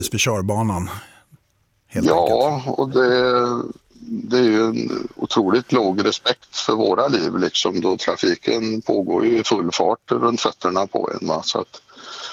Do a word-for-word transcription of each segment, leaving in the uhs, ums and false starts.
vid körbanan. Helt ja, enkelt. Och det, det är ju en otroligt låg respekt för våra liv liksom, då trafiken pågår ju i full fart runt fötterna på en. Va? Så att,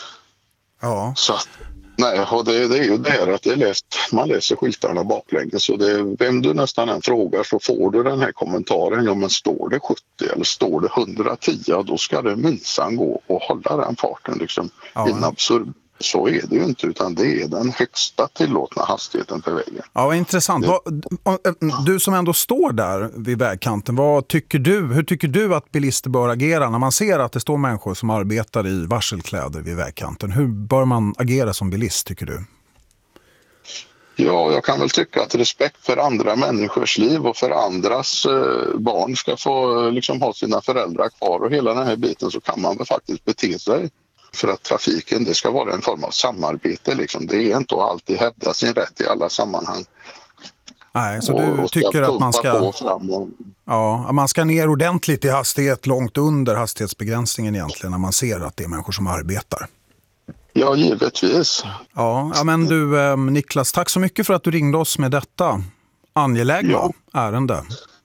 ja. så att, nej, och det, det är ju det här att det är läst, man läser skyltarna baklänges, så det, vem du nästan än frågar så får du den här kommentaren, ja men står det sjuttio eller står det hundratio, då ska det minsann gå och hålla den farten liksom Ja. in absurd. Så är det ju inte, utan det är den högsta tillåtna hastigheten för vägen. Ja, vad intressant. Det... Vad, du som ändå står där vid vägkanten, vad tycker du, hur tycker du att bilister bör agera när man ser att det står människor som arbetar i varselkläder vid vägkanten? Hur bör man agera som bilist, tycker du? Ja, jag kan väl tycka att respekt för andra människors liv och för andras eh, barn ska få liksom ha sina föräldrar kvar och hela den här biten, så kan man väl faktiskt bete sig. För att trafiken, det ska vara en form av samarbete. Liksom. Det är inte att alltid hävda sin rätt i alla sammanhang. Nej, så och, du och tycker att man ska, och... ja, man ska ner ordentligt i hastighet långt under hastighetsbegränsningen egentligen när man ser att det är människor som arbetar? Ja, givetvis. Ja, ja men du eh, Niklas, tack så mycket för att du ringde oss med detta angelägna ja. ärende.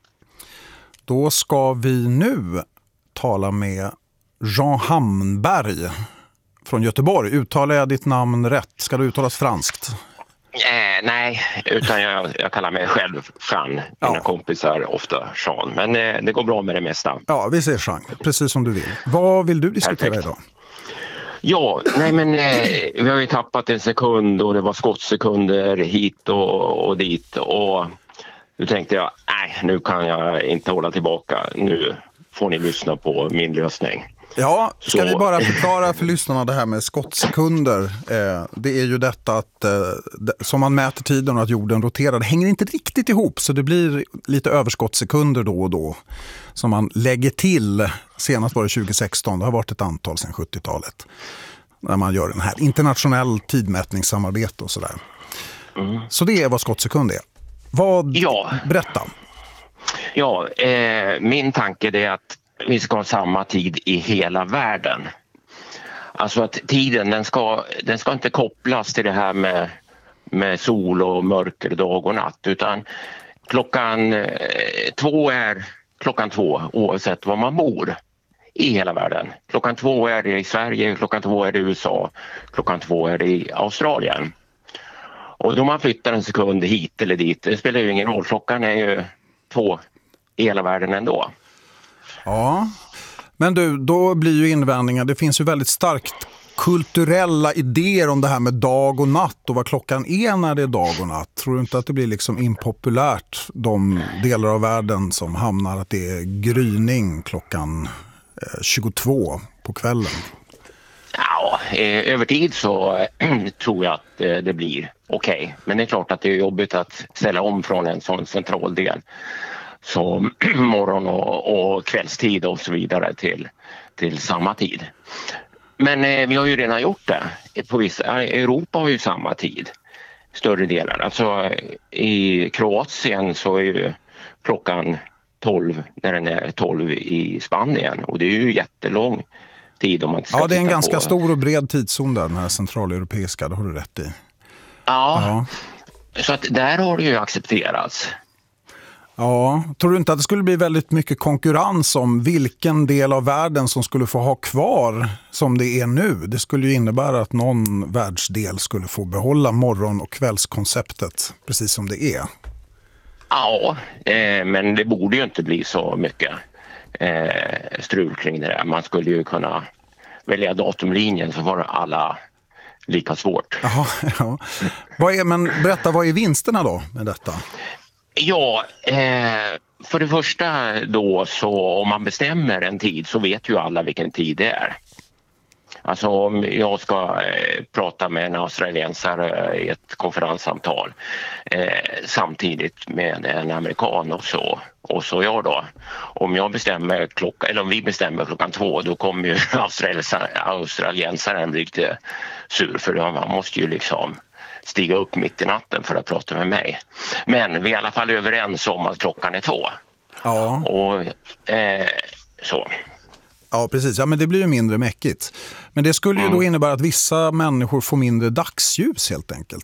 Då ska vi nu tala med Jean Hamnberg från Göteborg. Uttalar jag ditt namn rätt? Ska det uttalas franskt? Eh, nej, utan jag, jag kallar mig själv Jean. Mina ja. kompisar ofta Jean. Men eh, det går bra med det mesta. Ja, vi säger Jean. Precis som du vill. Vad vill du diskutera Perfekt. idag? Ja, nej men eh, vi har ju tappat en sekund och det var skottsekunder hit och, och dit. Och nu tänkte jag, nej nu kan jag inte hålla tillbaka. Nu får ni lyssna på min lösning. Ja, ska Så... vi bara förklara för lyssnarna det här med skottsekunder. Eh, det är ju detta att eh, som man mäter tiden och att jorden roterar, det hänger inte riktigt ihop, så det blir lite överskottssekunder då och då som man lägger till. Senast var det tjugo sexton, det har varit ett antal sedan sjuttiotalet när man gör den här internationell tidmätningssamarbete och sådär. Mm. Så det är vad skottsekund är. Vad, ja. Berätta. Ja, eh, min tanke är att vi ska ha samma tid i hela världen. Alltså att tiden den ska, den ska inte kopplas till det här med, med sol och mörker, dag och natt, utan klockan eh, två är klockan två oavsett var man bor i hela världen. Klockan två är det i Sverige, klockan två är det i U S A, klockan två är det i Australien. Och då man flyttar en sekund hit eller dit, det spelar ju ingen roll, klockan är ju två i hela världen ändå. Ja, men du, då blir ju invändningar, det finns ju väldigt starkt kulturella idéer om det här med dag och natt och vad klockan är när det är dag och natt. Tror du inte att det blir liksom impopulärt de delar av världen som hamnar att det är gryning klockan tjugotvå på kvällen? Ja, över tid så tror jag att det blir okej. Okay. Men det är klart att det är jobbigt att ställa om från en sån central del som morgon- och, och kvällstid och så vidare till, till samma tid. Men eh, vi har ju redan gjort det. På vissa, Europa har ju samma tid, större delar. Alltså i Kroatien så är ju klockan tolv när den är tolv i Spanien. Och det är ju jättelång tid om man ska. Ja, det är en ganska på. stor och bred tidszon där, den här centraleuropeiska, det har du rätt i. Ja, ja. Så att där har det ju accepterats. Ja, tror du inte att det skulle bli väldigt mycket konkurrens om vilken del av världen som skulle få ha kvar som det är nu? Det skulle ju innebära att någon världsdel skulle få behålla morgon- och kvällskonceptet precis som det är. Ja, eh, men det borde ju inte bli så mycket eh, strul kring det där. Man skulle ju kunna välja datumlinjen så var alla lika svårt. Jaha, ja. Vad är, men berätta, vad är vinsterna då med detta? Ja, eh, för det första då så om man bestämmer en tid så vet ju alla vilken tid det är. Alltså om jag ska eh, prata med en australiensare i ett konferenssamtal eh, samtidigt med en amerikan och så, och så jag då. Om jag bestämmer klockan, eller om vi bestämmer klockan två, då kommer ju australiensaren bli lite sur, för man måste ju liksom stiga upp mitt i natten för att prata med mig. Men vi är i alla fall överens om att klockan är två. Ja. Och eh, så. Ja, precis. Ja, men det blir ju mindre mäckigt. Men det skulle ju Mm. då innebära att vissa människor får mindre dagsljus helt enkelt.